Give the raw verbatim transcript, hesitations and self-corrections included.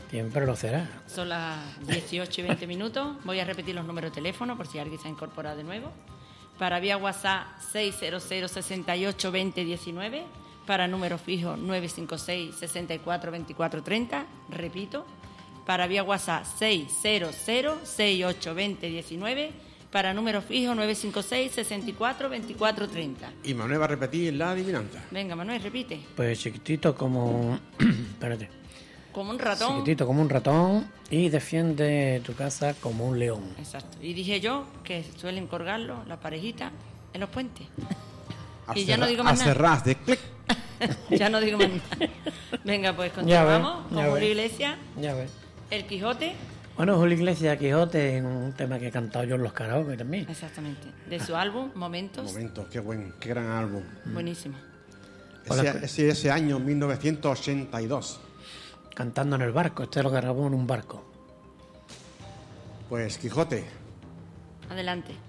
Siempre lo será. Son las dieciocho y veinte minutos. Voy a repetir los números de teléfono por si alguien se ha incorporado de nuevo. Para vía WhatsApp seis cero cero, sesenta y ocho, veinte, diecinueve. Para número fijo nueve cinco seis, sesenta y cuatro, veinticuatro, treinta. Repito. Para vía WhatsApp seis cero cero, sesenta y ocho, veinte, diecinueve. Para número fijo nueve cinco seis, sesenta y cuatro, veinticuatro, treinta. Y Manuel va a repetir la adivinanza. Venga, Manuel, repite. Pues chiquitito como... Espérate. Como un ratón. Chiquitito como un ratón y defiende tu casa como un león. Exacto. Y dije yo que suelen colgarlo, la parejita, en los puentes. A y ya cerra- no digo más a nada. cerrar de clic. Ya no digo más nada. Venga, pues Ya ves, continuamos ya con ves. Julio Iglesias, Ya ves. El Quijote. Bueno, Julio Iglesias, Quijote, es un tema que he cantado yo en los karaoke también. Exactamente. De su álbum, Momentos. Momentos, qué buen, qué gran álbum. Buenísimo. Hola. Ese, ese, ese año, mil novecientos ochenta y dos. Cantando en el barco, este lo grabó en un barco. Pues Quijote, Adelante.